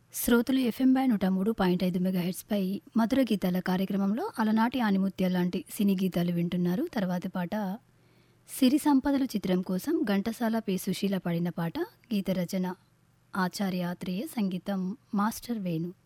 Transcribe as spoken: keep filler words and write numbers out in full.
శ్రోతలు FM by నూట మూడు పాయింట్ ఐదు మెగాహెట్స్పై మధుర గీతాల కార్యక్రమంలో అలనాటి ఆనిముత్యాల లాంటి సినీ గీతాలు వింటున్నారు. తర్వాతి పాట సిరి సంపదలు చిత్రం కోసం ఘంటసాల పి సుశీల పాడిన పాట. గీత రచన ఆచార్య ఆత్రేయ, సంగీతం మాస్టర్ వేణు.